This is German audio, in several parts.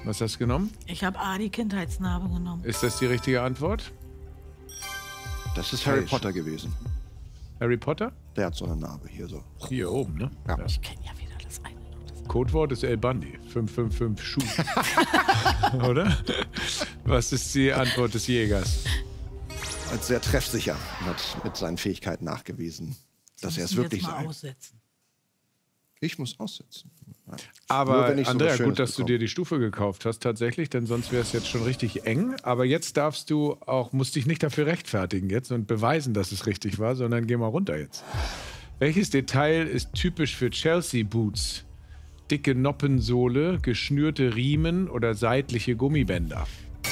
Was hast du genommen? Ich habe A, die Kindheitsnarbe genommen. Ist das die richtige Antwort? Das ist Harry Potter gewesen. Harry Potter? Der hat so eine Narbe hier so. Hier oben, ne? Ja. Ich kenne ja weder das eine noch das andere. Codewort ist El Bandi. 555 Schuh. Oder? Was ist die Antwort des Jägers? Als sehr treffsicher und hat mit seinen Fähigkeiten nachgewiesen, dass er es wirklich mal sei. aussetzen. Ich muss aussetzen. Ja. Aber Nur wenn ich so Andrea, was Schönes gut, dass du bekomme. dir die Stufe gekauft hast tatsächlich, denn sonst wäre es jetzt schon richtig eng. Aber jetzt darfst du auch, musst dich nicht dafür rechtfertigen jetzt und beweisen, dass es richtig war, sondern geh mal runter jetzt. Welches Detail ist typisch für Chelsea-Boots? Dicke Noppensohle, geschnürte Riemen oder seitliche Gummibänder?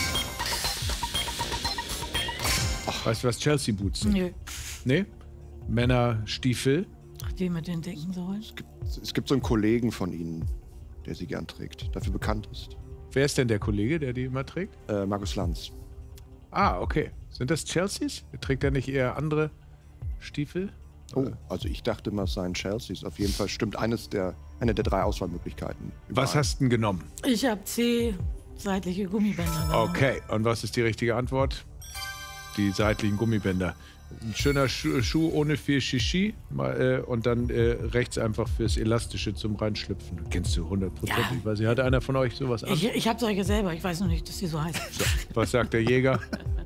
Weißt du, was Chelsea-Boots sind? Nö. Nee? Männerstiefel? Ach, die mit den dicken Sohlen? Es gibt so einen Kollegen von Ihnen, der sie gern trägt, dafür bekannt ist. Wer ist denn der Kollege, der die immer trägt? Markus Lanz. Ah, okay. Sind das Chelseas? Trägt er nicht eher andere Stiefel? Oh, also ich dachte mal, es seien Chelseas. Auf jeden Fall stimmt eine der 3 Auswahlmöglichkeiten. Was hast du denn genommen? Ich habe C, seitliche Gummibänder genommen. Okay, und was ist die richtige Antwort? Die seitlichen Gummibänder. Ein schöner Schuh ohne viel Shishi und dann rechts einfach fürs Elastische zum Reinschlüpfen. Kennst du 100%? Ja. Ich weiß nicht, hatte einer von euch sowas an? Ich habe solche selber, ich weiß noch nicht, dass die so heißen. So, was sagt der Jäger?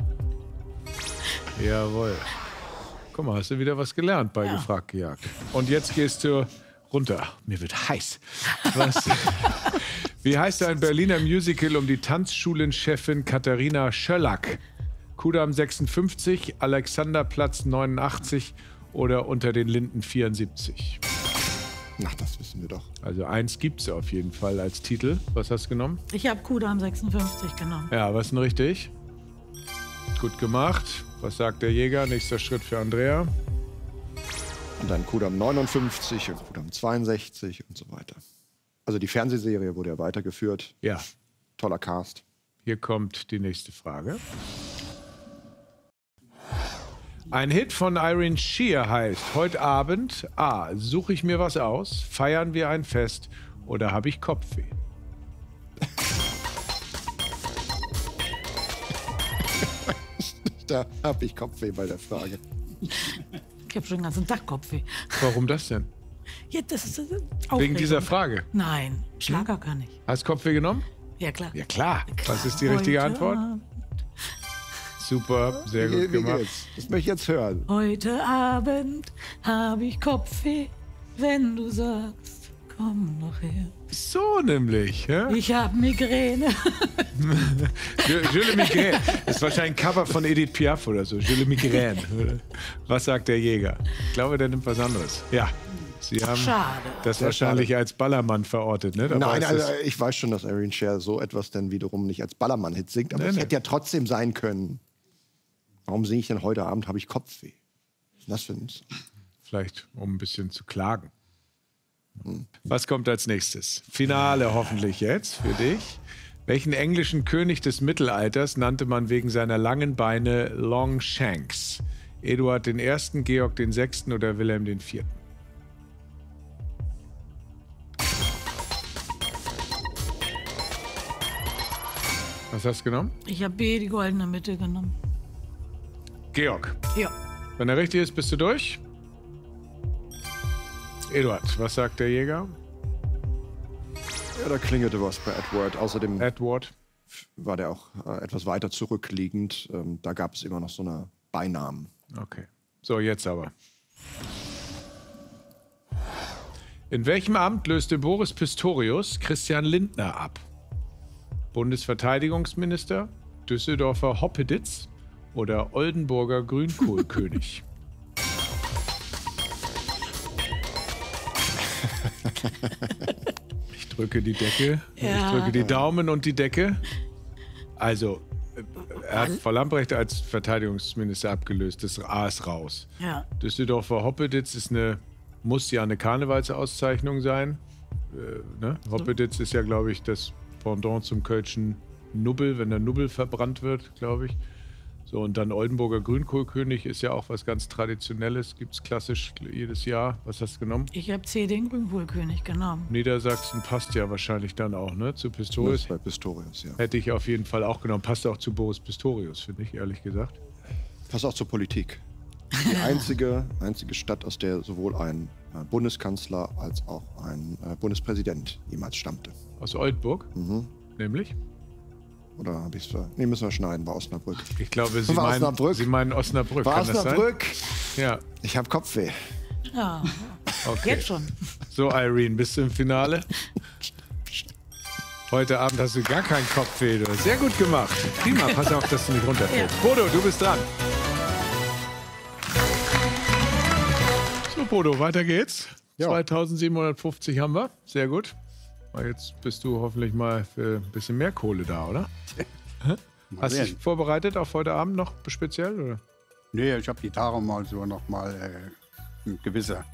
Jawohl. Guck mal, hast du wieder was gelernt bei Gefragt gejagt. Und jetzt gehst du runter. Mir wird heiß. Was? Wie heißt ein Berliner Musical um die Tanzschulenchefin Katharina Schöllack? Kudamm 56, Alexanderplatz 89 oder Unter den Linden 74? Ach, das wissen wir doch. Also eins gibt es auf jeden Fall als Titel. Was hast du genommen? Ich habe Kudamm 56 genommen. Ja, was ist denn richtig? Gut gemacht. Was sagt der Jäger? Nächster Schritt für Andrea. Und dann Kudamm 59 und Kudamm 62 und so weiter. Also die Fernsehserie wurde ja weitergeführt. Ja, Toller Cast. hier kommt die nächste Frage. Ein Hit von Irene Shear heißt heute Abend A. Suche ich mir was aus, feiern wir ein Fest oder habe ich Kopfweh? Da habe ich Kopfweh bei der Frage. Ich habe schon den ganzen Tag Kopfweh. Warum das denn? Ja, das ist Wegen Aufregung. dieser Frage. Nein, Schlager kann ich. Hast Kopfweh genommen? Ja, klar. Ja klar. Was ist die richtige Antwort? Super, sehr gut Wie gemacht. geht's? Das möchte ich jetzt hören. Heute Abend habe ich Kopfweh, wenn du sagst, komm noch her. So nämlich. Ja? Ich habe Migräne. Je le Migraine. Das ist wahrscheinlich ein Cover von Edith Piaf oder so. Je le Migraine. Was sagt der Jäger? Ich glaube, der nimmt was anderes. Ja. Sie haben Schade. das Sehr wahrscheinlich schade. als Ballermann verortet, ne? Dabei Nein, ist also es- ich weiß schon, dass Irene Shear so etwas dann wiederum nicht als Ballermann-Hit singt, aber Nee, es nee. hätte ja trotzdem sein können. Warum singe ich denn heute Abend, habe ich Kopfweh? Das finde ich. Vielleicht, um ein bisschen zu klagen. Was kommt als nächstes? Finale hoffentlich jetzt für dich. Welchen englischen König des Mittelalters nannte man wegen seiner langen Beine Longshanks? Eduard I., Georg VI. Oder Wilhelm IV.? Was hast du genommen? Ich habe B, die goldene Mitte genommen. Georg. Ja. Wenn er richtig ist, bist du durch. Eduard, was sagt der Jäger? Ja, da klingelte was bei Edward. Außerdem Edward. war der auch etwas weiter zurückliegend. Da gab es immer noch so eine Beinamen. Okay. So, jetzt aber. In welchem Amt löste Boris Pistorius Christian Lindner ab? Bundesverteidigungsminister, Düsseldorfer Hoppeditz oder Oldenburger Grünkohlkönig? Ich drücke die Decke, ich Ja. drücke die Daumen und die Decke. Also, er hat Frau Lambrecht als Verteidigungsminister abgelöst. Das A ist raus. Ja. Düsseldorfer Hoppeditz muss ja eine Karnevalsauszeichnung sein. Ne? Hoppeditz ist ja, glaube ich, das Pendant zum kölschen Nubbel, wenn der Nubbel verbrannt wird, glaube ich. So, und dann Oldenburger Grünkohlkönig ist ja auch was ganz Traditionelles. Gibt es klassisch jedes Jahr. Was hast du genommen? Ich habe C, den Grünkohlkönig genommen. Niedersachsen passt ja wahrscheinlich dann auch, ne? Zu Pistorius. Bei Pistorius, ja. Hätte ich auf jeden Fall auch genommen. Passt auch zu Boris Pistorius, finde ich, ehrlich gesagt. Passt auch zur Politik. Die einzige Stadt, aus der sowohl ein Bundeskanzler als auch ein Bundespräsident jemals stammte. Aus Oldenburg? Nämlich? Oder habe ich es ver... Nee, müssen wir schneiden, war Osnabrück. Ich glaube, Sie War meinen Osnabrück. War Kann das sein? Osnabrück? Ja. Ich habe Kopfweh. Ja, Okay. jetzt schon. So, Irene, bist du im Finale? Heute Abend hast du gar keinen Kopfweh. Du hast sehr gut gemacht. Prima, pass auf, dass du nicht runterfällst. Bodo, du bist dran. So, Bodo, weiter geht's. Ja. 2750 haben wir. Sehr gut. Jetzt bist du hoffentlich mal für ein bisschen mehr Kohle da, oder? Hast du dich vorbereitet auf heute Abend noch speziell? Oder? Nee, ich habe die Tage mal so nochmal gewisse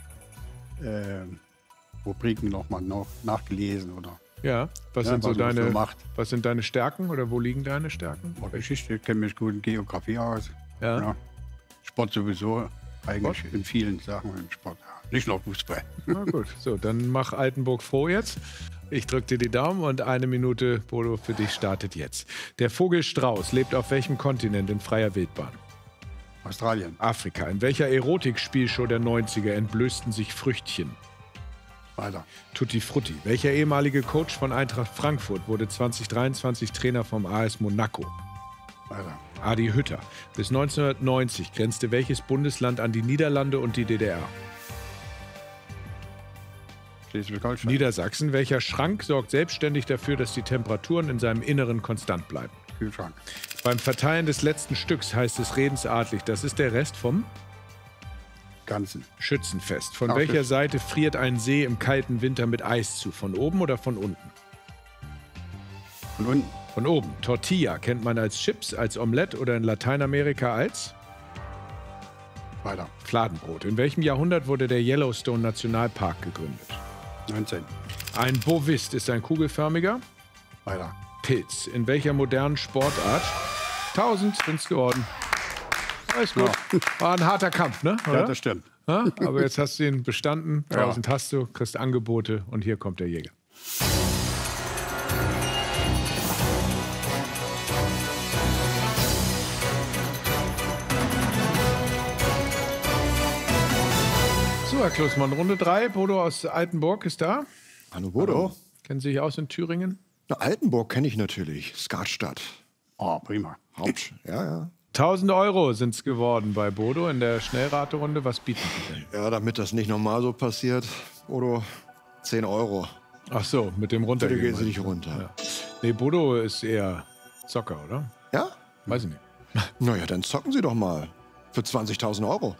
Rubriken nochmal nachgelesen. Oder Ja, was Ja, sind so was man so deine, macht. was sind deine Stärken oder wo liegen deine Stärken? Geschichte, kenne mich gut in Geografie aus. Ja. Sport sowieso, eigentlich in vielen Sachen im Sport. Ja. Nicht nur Fußball. Na gut, so, dann mach Altenburg froh jetzt. Ich drücke dir die Daumen und 1 Minute, Bodo, für dich startet jetzt. Der Vogel Strauß lebt auf welchem Kontinent in freier Wildbahn? Australien, Afrika. In welcher Erotik-Spielshow der 90er entblößten sich Früchtchen? weiter. Tutti Frutti. Welcher ehemalige Coach von Eintracht Frankfurt wurde 2023 Trainer vom AS Monaco? Weiter. Adi Hütter. Bis 1990 grenzte welches Bundesland an die Niederlande und die DDR? Schleswig-Holstein. Niedersachsen. Welcher Schrank sorgt selbstständig dafür, dass die Temperaturen in seinem Inneren konstant bleiben? Kühlschrank. Beim Verteilen des letzten Stücks heißt es redensartlich, das ist der Rest vom Ganzen. Schützenfest. Von Ach, welcher Schützen. Seite friert ein See im kalten Winter mit Eis zu? Von oben oder von unten? Von unten. Von oben. Tortilla kennt man als Chips, als Omelette oder in Lateinamerika als Weiter. Fladenbrot. In welchem Jahrhundert wurde der Yellowstone Nationalpark gegründet? 19. Ein Bovist ist ein kugelförmiger Weiter. Pilz. In welcher modernen Sportart? 1000 sind's geworden. Alles gut. War ein harter Kampf, ne? Ja, Oder? das stimmt. Ja, aber jetzt hast du ihn bestanden. 1000 hast du, kriegst Angebote und hier kommt der Jäger. So, Herr Klussmann, Runde 3. Bodo aus Altenburg ist da. Hallo Bodo. Kennen Sie sich aus in Thüringen? Na, Altenburg kenne ich natürlich. Skatstadt. Oh, prima. Haupt. Ja. 1000 Euro sind es geworden bei Bodo in der Schnellraterunde. Was bieten Sie denn? Ja, damit das nicht nochmal so passiert, Bodo, 10 Euro. Ach so, mit dem Bitte Runtergehen. gehen Sie nicht runter. Nee, Bodo ist eher Zocker, oder? Ja? Weiß ich nicht. Naja, dann zocken Sie doch mal. Für 20.000 Euro.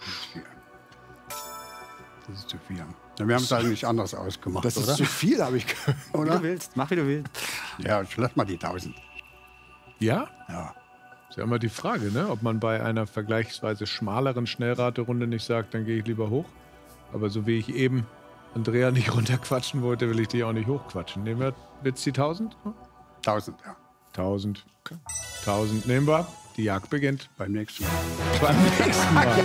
Das ist zu viel. Ja, wir haben es eigentlich anders ausgemacht, Das ist oder? zu viel, habe ich gehört. Wie du willst, mach wie du willst. Ja, ich lass mal die 1000. Ja? Ja. Ist ja immer die Frage, ne? Ob man bei einer vergleichsweise schmaleren Schnellraterunde nicht sagt, dann gehe ich lieber hoch. Aber so wie ich eben Andrea nicht runterquatschen wollte, will ich dich auch nicht hochquatschen. Nehmen wir jetzt die 1000? 1000, ja. 1000. 1000 nehmen wir. Die Jagd beginnt. Beim nächsten Mal. Beim nächsten Mal.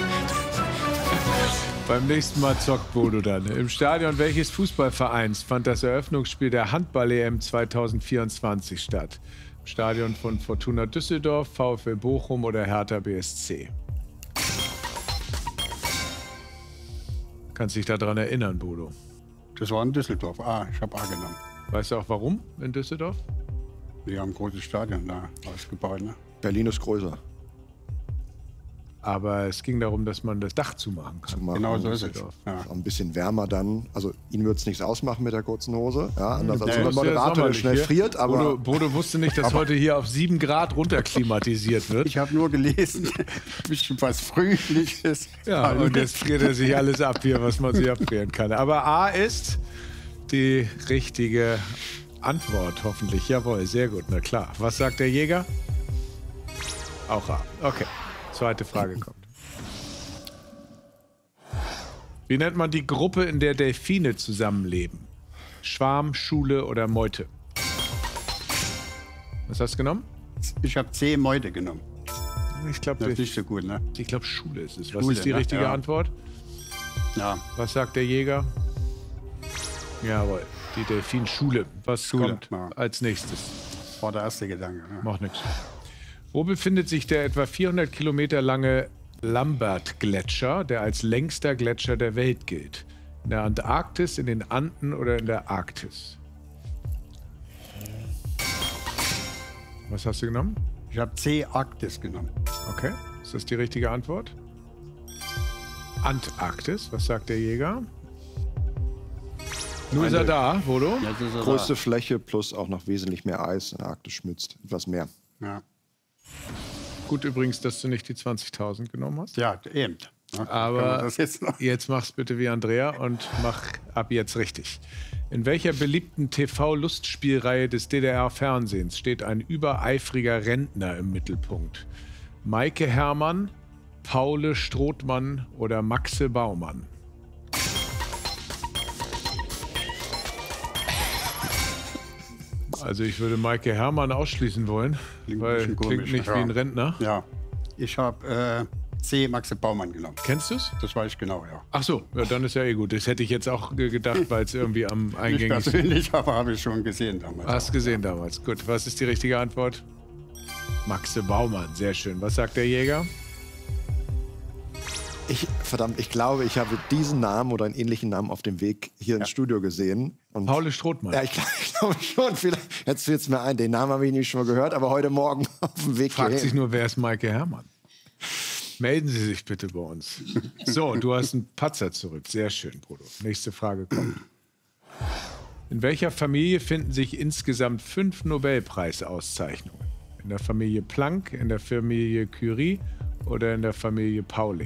Beim nächsten Mal zockt Bodo dann. Im Stadion welches Fußballvereins fand das Eröffnungsspiel der Handball-EM 2024 statt? Im Stadion von Fortuna Düsseldorf, VfL Bochum oder Hertha BSC? Kannst dich daran erinnern, Bodo? Das war in Düsseldorf. Ich habe A genommen. Weißt du auch warum in Düsseldorf? Wir haben ein großes Stadion da ausgebaut. Ne? Berlin ist größer. Aber es ging darum, dass man das Dach zumachen kann. Zumachen. Genau so ist es. Düsseldorf. Ja. Auch ein bisschen wärmer dann. Also Ihnen wird es nichts ausmachen mit der kurzen Hose. Ja, anders als Nee, wenn der das ist ja Moderator der sommerlich schnell hier. friert. Aber Bodo wusste nicht, dass heute hier auf 7 Grad runterklimatisiert wird. Ich habe nur gelesen, ein bisschen was Frühliches. Ja, und jetzt friert er sich alles ab hier, was man sich abfrieren kann. Aber A ist die richtige Antwort, hoffentlich. Jawohl, sehr gut, na klar. Was sagt der Jäger? Auch A. Okay, zweite Frage kommt. Wie nennt man die Gruppe, in der Delfine zusammenleben? Schwarm, Schule oder Meute? Was hast du genommen? Ich habe C Meute genommen. Ich glaube, Das ist nicht so gut, ne? Schule ist es. Was Schule, ist die ne? richtige Ja. Antwort? Ja. Was sagt der Jäger? Jawohl, die Delfinschule. Was Schule, kommt ja. als nächstes? Das war der erste Gedanke. Ne? Macht nichts. Wo befindet sich der etwa 400 Kilometer lange Lambert-Gletscher, der als längster Gletscher der Welt gilt? In der Antarktis, in den Anden oder in der Arktis? Was hast du genommen? Ich habe C. Arktis genommen. Okay, ist das die richtige Antwort? Antarktis, was sagt der Jäger? Nun ist er da, Bodo. Jetzt ist er Größte Fläche plus auch noch wesentlich mehr Eis. In der Arktis schmilzt etwas mehr. da. Ja. Gut übrigens, dass du nicht die 20.000 genommen hast. Ja, eben. Ne? Kann man Aber das jetzt jetzt mach's bitte wie Andrea und mach ab jetzt richtig. In welcher beliebten TV-Lustspielreihe des DDR-Fernsehens steht ein übereifriger Rentner im Mittelpunkt? Maike Herrmann, Paule Strothmann oder Maxe Baumann? Also ich würde Maike Herrmann ausschließen wollen, Klingt ein weil bisschen klingt komisch, nicht ja. wie ein Rentner. Ja. Ich habe C. Maxe Baumann genommen. Kennst du's? Das weiß ich genau, ja. Ach so, ja, dann ist ja eh gut. Das hätte ich jetzt auch gedacht, weil es irgendwie am Nicht eingängigsten... persönlich, aber habe ich schon gesehen damals. Hast gesehen damals. Gut, was ist die richtige Antwort? Maxe Baumann, sehr schön. Was sagt der Jäger? Ich glaube, ich habe diesen Namen oder einen ähnlichen Namen auf dem Weg hier ins Studio gesehen. Und Paule Strothmann. ja, ich glaube schon. Vielleicht, jetzt fällt es mir ein. Den Namen habe ich nicht schon mal gehört, aber heute Morgen auf dem Weg Fragt sich hierhin. nur, wer ist Maike Herrmann? Melden Sie sich bitte bei uns. So, du hast einen Patzer zurück. Sehr schön, Bruder. Nächste Frage kommt. In welcher Familie finden sich insgesamt 5 Nobelpreisauszeichnungen? In der Familie Planck, in der Familie Curie oder in der Familie Pauling?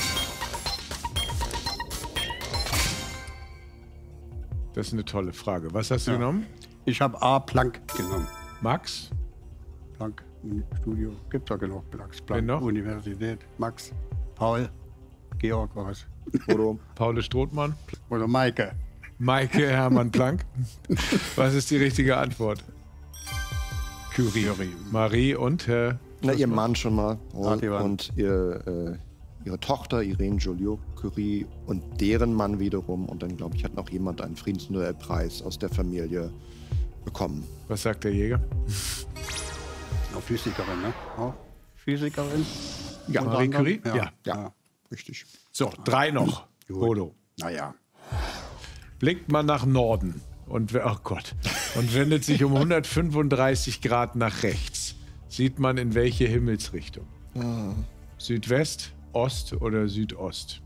Das ist eine tolle Frage. Was hast du genommen? Ich habe A. Planck genommen. Max? Planck Studio. Gibt doch genug Plancks. Wen Planck noch? Universität. Max. Paul. Georg was. Bodo. Paule Strothmann? Oder Maike. Maike Hermann Planck? Was ist die richtige Antwort? Curie. Marie und Na, ihr Mann schon mal. Ivan. Und ihre Tochter Irene Joliot-Curie und deren Mann wiederum. Und dann, glaube ich, hat noch jemand einen Friedensnobelpreis aus der Familie bekommen. was sagt der Jäger? Auch Physikerin, ne? Auch Physikerin. Ja, Unter Marie anderem? Curie? Ja. Ja, richtig. So, 3 noch. Bodo. Naja. Blickt man nach Norden und, oh Gott, und wendet sich um 135 Grad nach rechts, sieht man in welche Himmelsrichtung? Südwest, Ost oder Südost?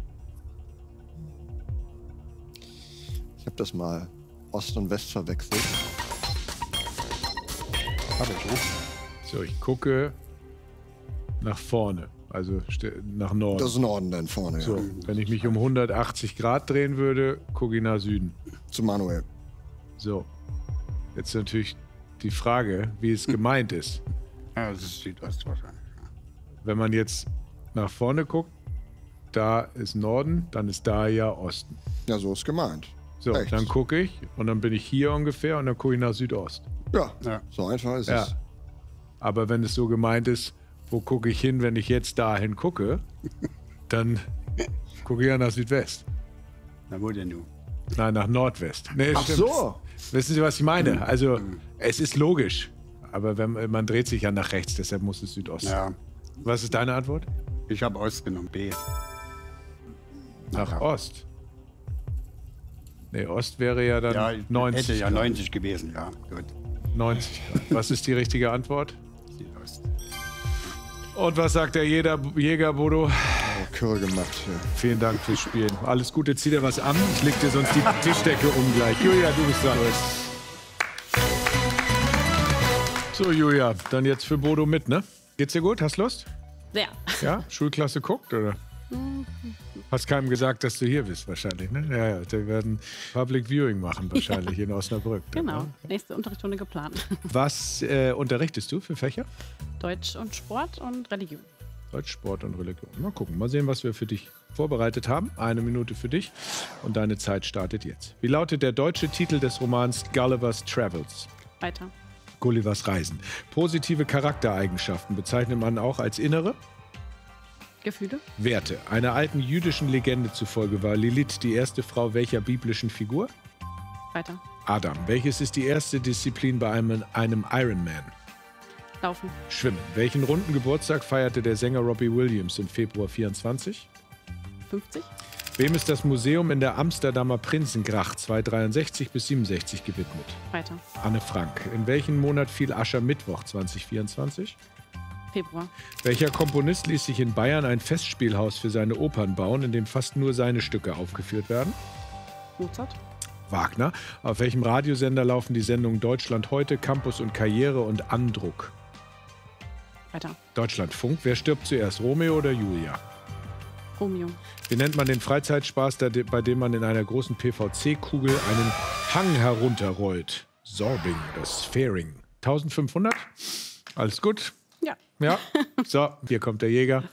Ich habe das mal Ost und West verwechselt. Hab ich, ne? So, ich gucke nach vorne, also nach Norden. Das ist Norden dann vorne. So, Ja. wenn ich mich um 180 Grad drehen würde, gucke ich nach Süden. Zu Manuel. So, jetzt natürlich die Frage, wie es gemeint ist. Ja, das ist Südost wahrscheinlich. Ja. Wenn man jetzt nach vorne guckt, da ist Norden, dann ist da ja Osten. Ja, so ist gemeint. So, Rechts. dann gucke ich und dann bin ich hier ungefähr und dann gucke ich nach Südost. Ja, Ja. so einfach ist Ja. es. Aber wenn es so gemeint ist, wo gucke ich hin, wenn ich jetzt dahin gucke, dann gucke ich ja nach Südwest. Na, wo denn du? Nein, nach Nordwest. Nee, Ach stimmt. so. Wissen Sie, was ich meine? Also, es ist logisch. Aber man dreht sich ja nach rechts, deshalb muss es Südost sein. Ja. Was ist deine Antwort? Ich habe Ost genommen. B. Nach Ja. Ost. Nee, Ost wäre ja dann Ja, 90. hätte ja Grad. 90 gewesen, ja. Gut. 90 Grad. Was ist die richtige Antwort? Südost. Und was sagt der Jäger, Bodo? Oh, Kürre gemacht hier. Vielen Dank fürs Spielen. Alles Gute, zieh dir was an. Ich leg dir sonst die Tischdecke um gleich. Julia, du bist dran. So, Julia, dann jetzt für Bodo mit, ne? Geht's dir gut? Hast Lust? Sehr. Ja? Schulklasse guckt, oder? Hast keinem gesagt, dass du hier bist, wahrscheinlich, ne? Ja, ja, die werden Public Viewing machen, wahrscheinlich, in Osnabrück. Genau, nächste Unterrichtsstunde geplant. Was unterrichtest du für Fächer? Deutsch und Sport und Religion. Deutsch, Sport und Religion. Mal gucken, mal sehen, was wir für dich vorbereitet haben. 1 Minute für dich und deine Zeit startet jetzt. Wie lautet der deutsche Titel des Romans Gulliver's Travels? Weiter. Gullivers Reisen. Positive Charaktereigenschaften bezeichnet man auch als innere Gefühle? Werte. Einer alten jüdischen Legende zufolge war Lilith die erste Frau welcher biblischen Figur? Weiter. Adam. Welches ist die erste Disziplin bei einem Ironman? Laufen. Schwimmen. Welchen runden Geburtstag feierte der Sänger Robbie Williams im Februar 24? 50. Wem ist das Museum in der Amsterdamer Prinzengracht 263 bis 67 gewidmet? Weiter. Anne Frank. In welchem Monat fiel Aschermittwoch 2024? Februar. Welcher Komponist ließ sich in Bayern ein Festspielhaus für seine Opern bauen, in dem fast nur seine Stücke aufgeführt werden? Mozart. Wagner. Auf welchem Radiosender laufen die Sendungen Deutschland heute, Campus und Karriere und Andruck? Weiter. Deutschlandfunk. Wer stirbt zuerst, Romeo oder Julia? Romeo. Wie nennt man den Freizeitspaß, bei dem man in einer großen PVC-Kugel einen Hang herunterrollt? Sorbing oder Sphäring. 1500? Alles gut? Ja. Ja. So, hier kommt der Jäger.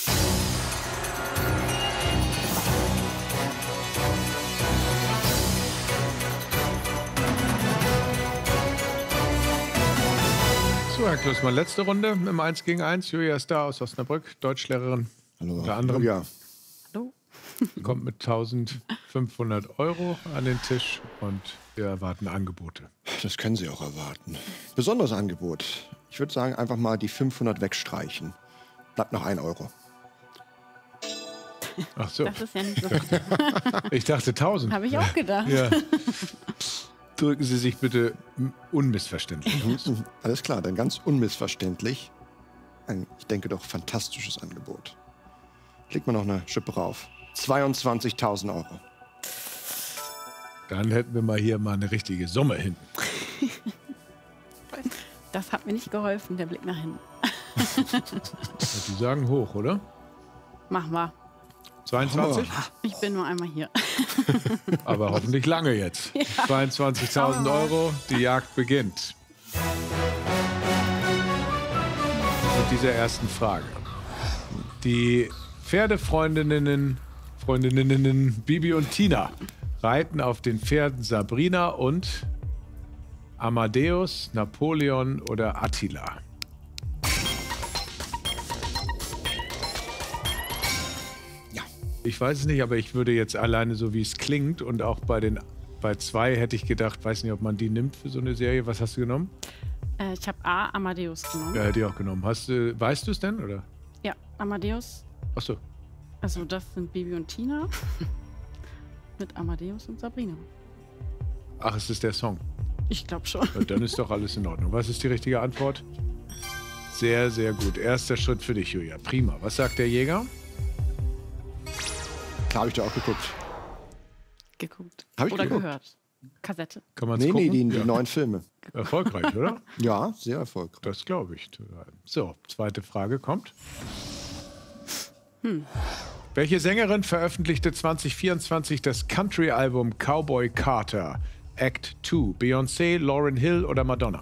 So, Herr Klussmann, letzte Runde im 1 gegen 1. Julia ist da aus Osnabrück, Deutschlehrerin. Hallo. Unter anderem. Ja. Hallo. Kommt mit 1500 € an den Tisch und wir erwarten Angebote. Das können Sie auch erwarten. Besonderes Angebot. Ich würde sagen, einfach mal die 500 wegstreichen. Bleibt noch 1 €. Ach so, Das ist ja nicht so viel. ich dachte 1000. Habe ich auch gedacht. Ja. Drücken Sie sich bitte unmissverständlich aus. Alles klar, dann ganz unmissverständlich. Ein, ich denke doch, fantastisches Angebot. Legt man noch eine Schippe rauf. 22.000 €. Dann hätten wir mal hier mal eine richtige Summe hinten. Das hat mir nicht geholfen, der Blick nach hinten. Die sagen hoch, oder? Mach mal. 22? Ich bin nur einmal hier. Aber hoffentlich lange jetzt. 22.000 €, die Jagd beginnt. Mit dieser ersten Frage. Die Pferdefreundinnen Bibi und Tina reiten auf den Pferden Sabrina und Amadeus, Napoleon oder Attila. Ja. Ich weiß es nicht, aber ich würde jetzt alleine so, wie es klingt und auch bei 2 hätte ich gedacht, weiß nicht, ob man die nimmt für so eine Serie. Was hast du genommen? Ich habe A, Amadeus genommen. Ja, hätte ich auch genommen. Weißt du es denn, oder? Ja, Amadeus. Ach so. Also das sind Bibi und Tina. Mit Amadeus und Sabrina. Ach, es ist der Song. Ich glaube schon. Ja, dann ist doch alles in Ordnung. Was ist die richtige Antwort? Sehr, sehr gut. Erster Schritt für dich, Julia. Prima. Was sagt der Jäger? Klar, habe ich da auch geguckt. Geguckt. Hab ich Oder geguckt. gehört. Kassette. Kann man es Nee, gucken? die neuen Filme. Erfolgreich, oder? Ja, sehr erfolgreich. Das glaube ich. So, zweite Frage kommt. Welche Sängerin veröffentlichte 2024 das Country-Album Cowboy Carter Act 2? Beyoncé, Lauryn Hill oder Madonna?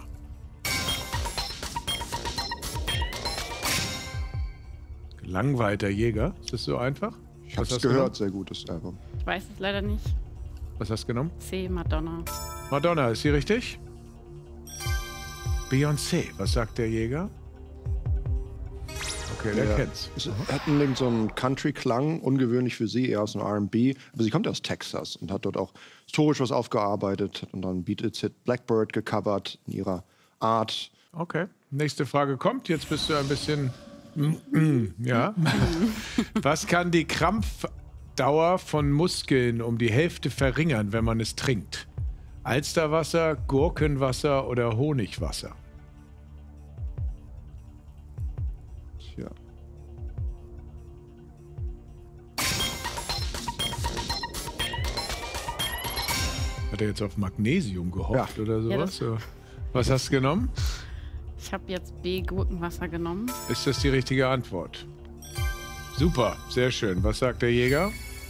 Langweiter Jäger. Ist das so einfach? Ich habe Was es hast du gehört, sehr gutes Album. Ich weiß es leider nicht. Was hast du genommen? C, Madonna. Madonna, ist sie richtig? Beyoncé, was sagt der Jäger? Okay, der kennt's. Es hat einen so einen Country-Klang, ungewöhnlich für sie, eher aus dem R&B. Aber sie kommt aus Texas und hat dort auch historisch was aufgearbeitet, hat und dann Beatles-Hit Blackbird gecovert in ihrer Art. Okay, nächste Frage kommt. Jetzt bist du ein bisschen... ja. Was kann die Krampfdauer von Muskeln um die Hälfte verringern, wenn man es trinkt? Alsterwasser, Gurkenwasser oder Honigwasser? Tja. Hat er jetzt auf Magnesium gehofft oder Ja, sowas? So. Was hast du genommen? Ich habe jetzt B, Gurkenwasser genommen. Ist das die richtige Antwort? Super, sehr schön. Was sagt der Jäger?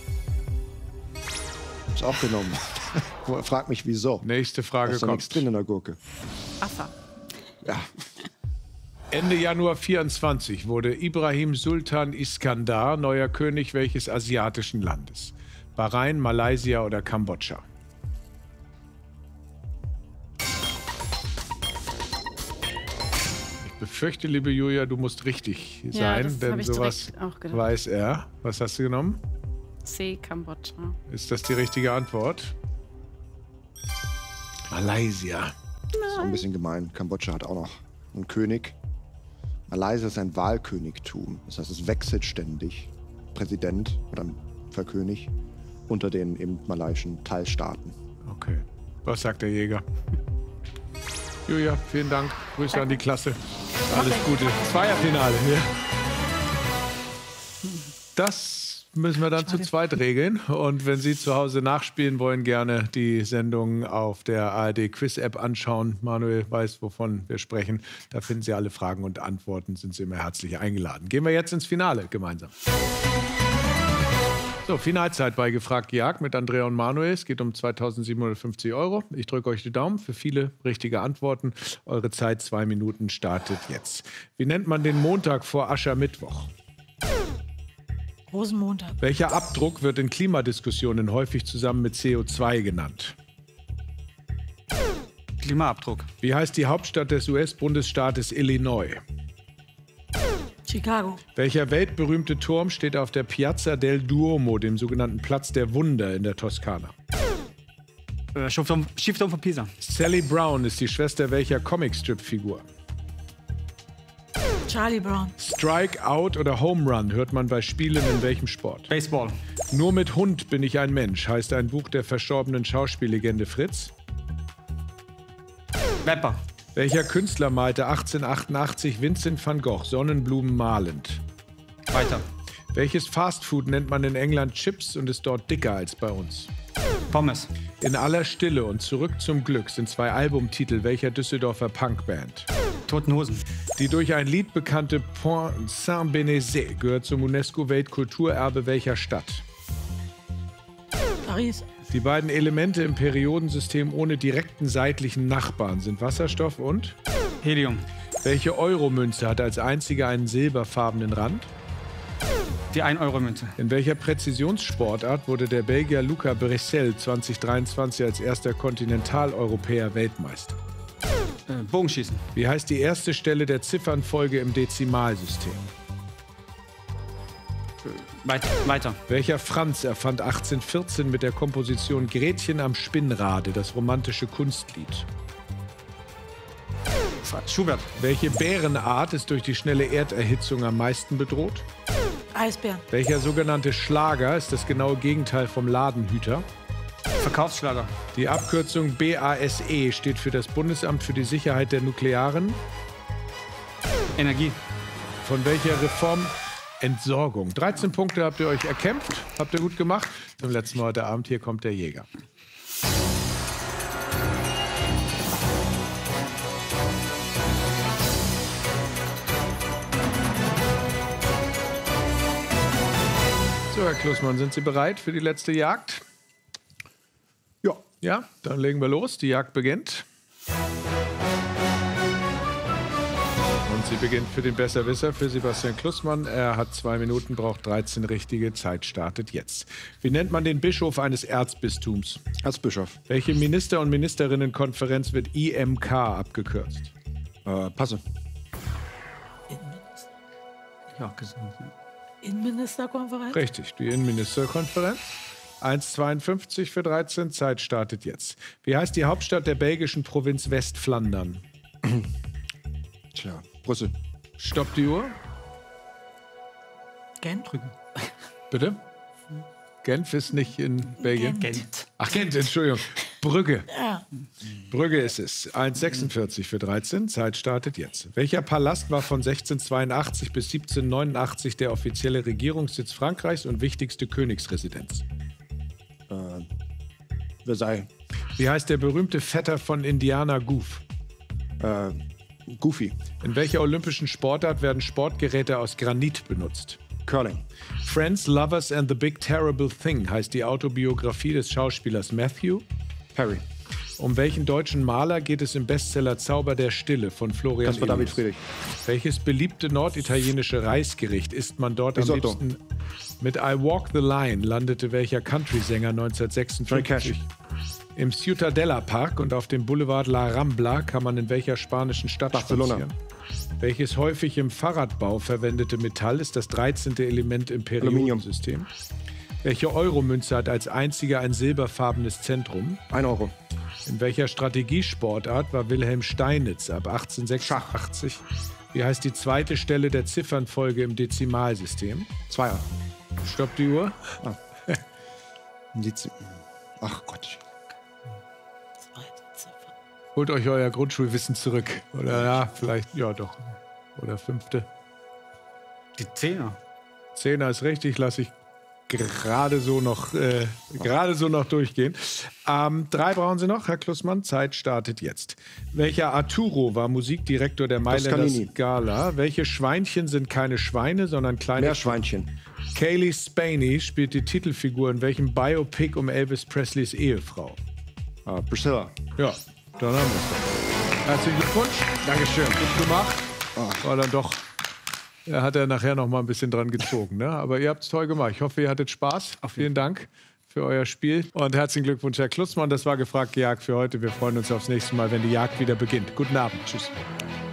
Hab's auch genommen. Frag mich, wieso. Nächste Da Frage ist doch nichts kommt. drin in der Gurke. Wasser. Ja. Ende Januar 24 wurde Ibrahim Sultan Iskandar neuer König welches asiatischen Landes? Bahrain, Malaysia oder Kambodscha? befürchte, liebe Julia, du musst richtig Ja, sein, das denn hab ich sowas direkt auch gedacht. weiß er. Was hast du genommen? C, Kambodscha. Ist das die richtige Antwort? Malaysia. Das ist auch ein bisschen gemein. Kambodscha hat auch noch einen König. Malaysia ist ein Wahlkönigtum. Das heißt, es wechselt ständig. Präsident oder König unter den eben malaiischen Teilstaaten. Okay. Was sagt der Jäger? Julia, vielen Dank. Grüße an die Klasse. Alles Gute. Zweierfinale. Ja. Das müssen wir dann zu zweit regeln. Und wenn Sie zu Hause nachspielen wollen, gerne die Sendung auf der ARD Quiz App anschauen. Manuel weiß, wovon wir sprechen. Da finden Sie alle Fragen und Antworten. Sind Sie immer herzlich eingeladen. Gehen wir jetzt ins Finale gemeinsam. So, Finalzeit bei Gefragt gejagt mit Andrea und Manuel. Es geht um 2.750 €. Ich drücke euch die Daumen für viele richtige Antworten. Eure Zeit 2 Minuten startet jetzt. Wie nennt man den Montag vor Aschermittwoch? Rosenmontag. Welcher Abdruck wird in Klimadiskussionen häufig zusammen mit CO2 genannt? Klimaabdruck. Wie heißt die Hauptstadt des US-Bundesstaates Illinois? Chicago. Welcher weltberühmte Turm steht auf der Piazza del Duomo, dem sogenannten Platz der Wunder in der Toskana? Schiffturm von Pisa. Sally Brown ist die Schwester welcher Comicstrip-Figur? Charlie Brown. Strike, Out oder Home Run hört man bei Spielen in welchem Sport? Baseball. Nur mit Hund bin ich ein Mensch heißt ein Buch der verstorbenen Schauspiellegende Fritz. Rapper. Welcher Künstler malte 1888 Vincent van Gogh Sonnenblumen malend? Weiter. Welches Fastfood nennt man in England Chips und ist dort dicker als bei uns? Pommes. In aller Stille und Zurück zum Glück sind 2 Albumtitel welcher Düsseldorfer Punkband? Toten Hosen. Die durch ein Lied bekannte Pont Saint-Bénézet gehört zum UNESCO-Weltkulturerbe welcher Stadt? Paris. Die beiden Elemente im Periodensystem ohne direkten seitlichen Nachbarn sind Wasserstoff und? Helium. Welche Euromünze hat als einzige einen silberfarbenen Rand? Die 1-Euro-Münze. In welcher Präzisionssportart wurde der Belgier Luca Bressel 2023 als erster Kontinentaleuropäer Weltmeister? Bogenschießen. Wie heißt die erste Stelle der Ziffernfolge im Dezimalsystem? Weiter. Welcher Franz erfand 1814 mit der Komposition Gretchen am Spinnrade das romantische Kunstlied? Schubert. Welche Bärenart ist durch die schnelle Erderhitzung am meisten bedroht? Eisbären. Welcher sogenannte Schlager ist das genaue Gegenteil vom Ladenhüter? Verkaufsschlager. Die Abkürzung BASE steht für das Bundesamt für die Sicherheit der nuklearen. Energie. Von welcher Reform? Entsorgung. 13 Punkte habt ihr euch erkämpft. Habt ihr gut gemacht. Zum letzten Mal heute Abend. Hier kommt der Jäger. So, Herr Klussmann, sind Sie bereit für die letzte Jagd? Ja. Ja, dann legen wir los. Die Jagd beginnt. Und sie beginnt für den Besserwisser, für Sebastian Klussmann. Er hat 2 Minuten, braucht 13 richtige. Zeit startet jetzt. Wie nennt man den Bischof eines Erzbistums? Erzbischof. Welche Minister- und Ministerinnenkonferenz wird IMK abgekürzt? Passe. Ja, gesagt. Innenministerkonferenz. Richtig, die Innenministerkonferenz. 1,52 für 13. Zeit startet jetzt. Wie heißt die Hauptstadt der belgischen Provinz Westflandern? Tja, Brüssel. Stopp die Uhr. Gent. Bitte? Genf ist nicht in Belgien? Gent. Ach, Gent, Entschuldigung. Brügge. Ja. Brügge ist es. 1,46 für 13. Zeit startet jetzt. Welcher Palast war von 1682 bis 1789 der offizielle Regierungssitz Frankreichs und wichtigste Königsresidenz? Versailles. Wie heißt der berühmte Vetter von Indiana Goof? Goofy. In welcher olympischen Sportart werden Sportgeräte aus Granit benutzt? Curling. Friends, Lovers and the Big Terrible Thing heißt die Autobiografie des Schauspielers Matthew. Perry. Um welchen deutschen Maler geht es im Bestseller Zauber der Stille von Florian Caspar David Ilius? Friedrich. Welches beliebte norditalienische Reisgericht isst man dort am Risotto. liebsten? Mit I Walk the Line landete welcher Country-Sänger 1956? Johnny Cash. Im Ciutadella Park und auf dem Boulevard La Rambla kann man in welcher spanischen Stadt Barcelona. spazieren? Welches häufig im Fahrradbau verwendete Metall ist das 13. Element im Periodensystem? Welche Euromünze hat als einzige ein silberfarbenes Zentrum? 1 Euro. In welcher Strategiesportart war Wilhelm Steinitz ab 1886? Wie heißt die zweite Stelle der Ziffernfolge im Dezimalsystem? 2 Euro. Stoppt die Uhr. Ach Gott. Zweite Ziffer. Holt euch euer Grundschulwissen zurück. Oder ja, vielleicht, ja doch. Oder 5. Die 10er. 10er ist richtig, lasse ich gerade so noch durchgehen. 3 brauchen Sie noch, Herr Klussmann. Zeit startet jetzt. Welcher Arturo war Musikdirektor der Mailänder Toscanini. Scala? Welche Schweinchen sind keine Schweine, sondern kleine... Meerschweinchen. Kaylee Spaney spielt die Titelfigur in welchem Biopic um Elvis Presleys Ehefrau? Priscilla. Ja, dann haben wir es doch. Herzlichen Glückwunsch. Dankeschön. Gut gemacht. War dann doch... Er hat ja nachher noch mal ein bisschen dran gezogen, ne? Aber ihr habt es toll gemacht. Ich hoffe, ihr hattet Spaß. Vielen Dank für euer Spiel. Und herzlichen Glückwunsch, Herr Klussmann. Das war Gefragt gejagt für heute. Wir freuen uns aufs nächste Mal, wenn die Jagd wieder beginnt. Guten Abend. Tschüss.